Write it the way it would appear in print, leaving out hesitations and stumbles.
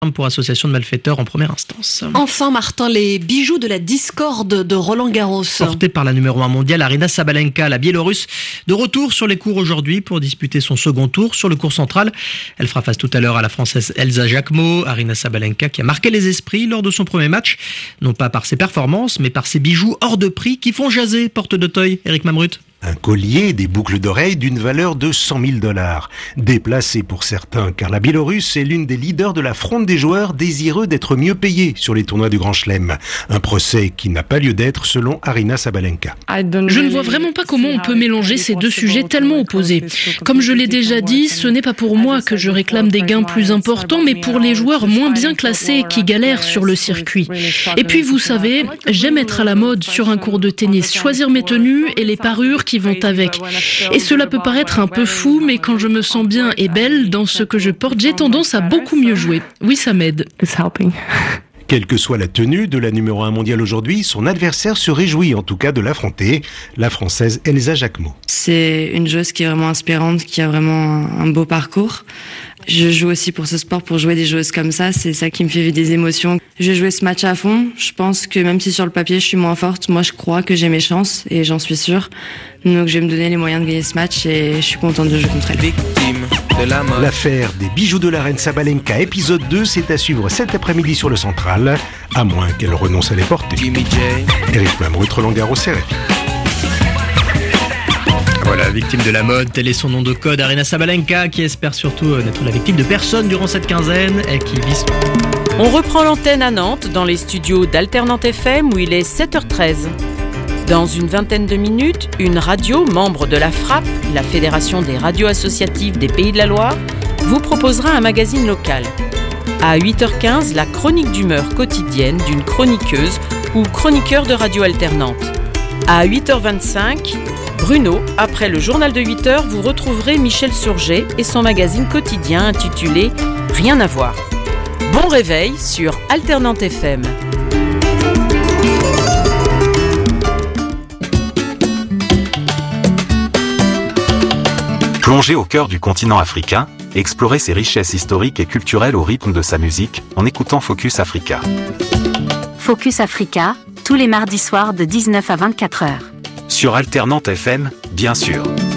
pour association de malfaiteurs en première instance. Enfin, Martin, les bijoux de la discorde de Roland Garros. Portée par la numéro 1 mondiale, Aryna Sabalenka, la Biélorusse, de retour sur les cours aujourd'hui pour disputer son second tour sur le court central. Elle fera face tout à l'heure à la Française Elsa Jacquemot. Aryna Sabalenka qui a marqué les esprits lors de son premier match, non pas par ses performances, mais par ses bijoux hors de prix qui font jaser porte d'Auteuil. Éric Mamrut. Un collier et des boucles d'oreilles d'une valeur de 100 000 $. Déplacé pour certains, car la Biélorusse est l'une des leaders de la fronde des joueurs désireux d'être mieux payés sur les tournois du Grand Chelem. Un procès qui n'a pas lieu d'être selon Aryna Sabalenka. Je ne vois vraiment pas comment on peut mélanger ces deux sujets tellement opposés. Comme je l'ai déjà dit, ce n'est pas pour moi que je réclame des gains plus importants, mais pour les joueurs moins bien classés qui galèrent sur le circuit. Et puis vous savez, j'aime être à la mode sur un court de tennis, choisir mes tenues et les parures qui vont avec. Et cela peut paraître un peu fou, mais quand je me sens bien et belle dans ce que je porte, j'ai tendance à beaucoup mieux jouer. Oui, ça m'aide. Quelle que soit la tenue de la numéro 1 mondiale aujourd'hui, son adversaire se réjouit en tout cas de l'affronter, la Française Elsa Jacquemot. C'est une joueuse qui est vraiment inspirante, qui a vraiment un beau parcours. Je joue aussi pour ce sport, pour jouer des joueuses comme ça, c'est ça qui me fait vivre des émotions. Je vais jouer ce match à fond, je pense que même si sur le papier je suis moins forte, moi je crois que j'ai mes chances et j'en suis sûre. Donc je vais me donner les moyens de gagner ce match et je suis contente de jouer contre elle. L'affaire des bijoux de la reine Sabalenka, épisode 2, c'est à suivre cet après-midi sur le Central, à moins qu'elle renonce à les porter. Éric Mamrut, Roland Garros, RFI. Voilà, victime de la mode, tel est son nom de code, Aryna Sabalenka, qui espère surtout n'être la victime de personne durant cette quinzaine et qui vise... On reprend l'antenne à Nantes, dans les studios d'Alternante FM, où il est 7h13. Dans une vingtaine de minutes, une radio, membre de la FRAP, la Fédération des radios associatives des Pays de la Loire, vous proposera un magazine local. À 8h15, la chronique d'humeur quotidienne d'une chroniqueuse ou chroniqueur de radio alternante. À 8h25, Bruno, après le journal de 8h, vous retrouverez Michel Surget et son magazine quotidien intitulé « Rien à voir ». Bon réveil sur Alternante FM. Plongez au cœur du continent africain, explorez ses richesses historiques et culturelles au rythme de sa musique, en écoutant Focus Africa. Focus Africa, tous les mardis soirs de 19 à 24 heures. Sur Alternante FM, bien sûr.